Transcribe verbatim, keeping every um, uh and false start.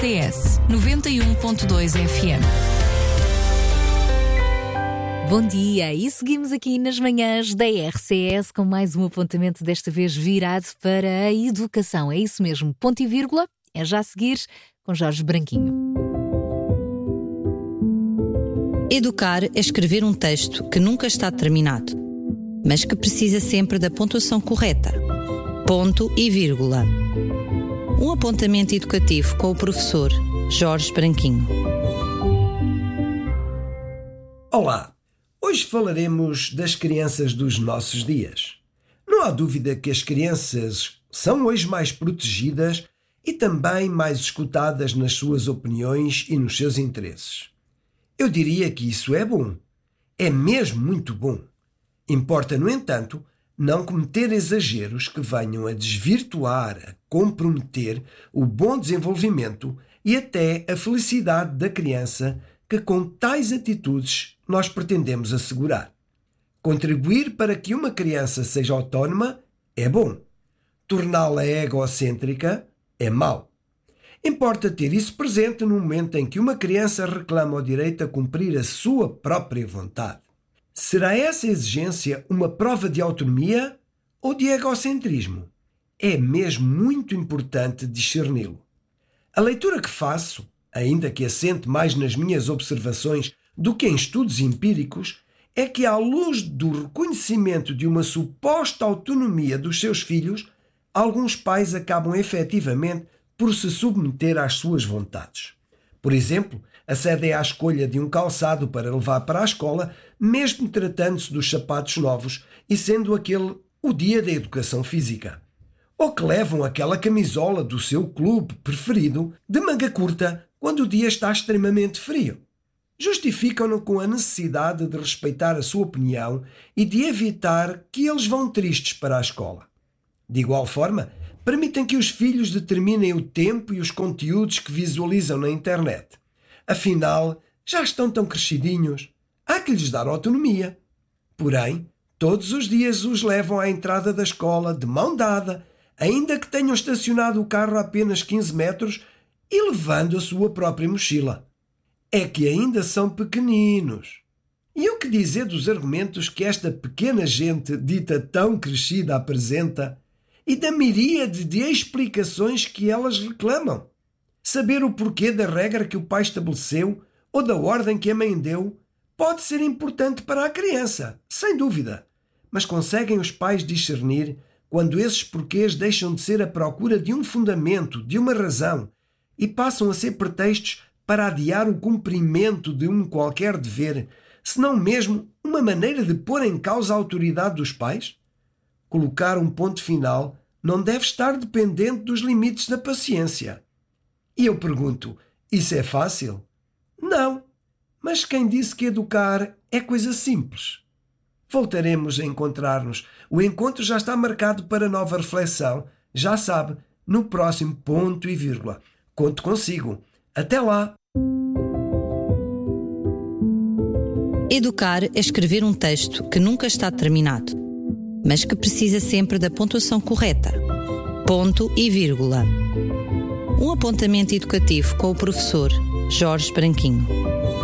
T S noventa e um ponto dois F M. Bom dia, e seguimos aqui nas manhãs da R C S com mais um apontamento, desta vez virado para a educação. É isso mesmo, ponto e vírgula, é já a seguir com Jorge Branquinho. Educar é escrever um texto que nunca está terminado, mas que precisa sempre da pontuação correta. Ponto e vírgula. Um apontamento educativo com o professor Jorge Branquinho. Olá! Hoje falaremos das crianças dos nossos dias. Não há dúvida que as crianças são hoje mais protegidas e também mais escutadas nas suas opiniões e nos seus interesses. Eu diria que isso é bom. É mesmo muito bom. Importa, no entanto, não cometer exageros que venham a desvirtuar, a comprometer o bom desenvolvimento e até a felicidade da criança que com tais atitudes nós pretendemos assegurar. Contribuir para que uma criança seja autónoma é bom. Torná-la egocêntrica é mau. Importa ter isso presente no momento em que uma criança reclama o direito a cumprir a sua própria vontade. Será essa exigência uma prova de autonomia ou de egocentrismo? É mesmo muito importante discerni-lo. A leitura que faço, ainda que assente mais nas minhas observações do que em estudos empíricos, é que, à luz do reconhecimento de uma suposta autonomia dos seus filhos, alguns pais acabam efetivamente por se submeter às suas vontades. Por exemplo, acedem à escolha de um calçado para levar para a escola, mesmo tratando-se dos sapatos novos e sendo aquele o dia da educação física. Ou que levam aquela camisola do seu clube preferido de manga curta quando o dia está extremamente frio. Justificam-no com a necessidade de respeitar a sua opinião e de evitar que eles vão tristes para a escola. De igual forma, permitem que os filhos determinem o tempo e os conteúdos que visualizam na internet. Afinal, já estão tão crescidinhos, há que lhes dar autonomia. Porém, todos os dias os levam à entrada da escola de mão dada, ainda que tenham estacionado o carro a apenas quinze metros e levando a sua própria mochila. É que ainda são pequeninos. E o que dizer dos argumentos que esta pequena gente dita tão crescida apresenta e da miríade de explicações que elas reclamam? Saber o porquê da regra que o pai estabeleceu ou da ordem que a mãe deu pode ser importante para a criança, sem dúvida. Mas conseguem os pais discernir quando esses porquês deixam de ser a procura de um fundamento, de uma razão, e passam a ser pretextos para adiar o cumprimento de um qualquer dever, se não mesmo uma maneira de pôr em causa a autoridade dos pais? Colocar um ponto final não deve estar dependente dos limites da paciência. E eu pergunto, isso é fácil? Não, mas quem disse que educar é coisa simples? Voltaremos a encontrar-nos. O encontro já está marcado para nova reflexão, já sabe, no próximo ponto e vírgula. Conto consigo. Até lá! Educar é escrever um texto que nunca está terminado, mas que precisa sempre da pontuação correta. Ponto e vírgula. Um apontamento educativo com o professor Jorge Branquinho.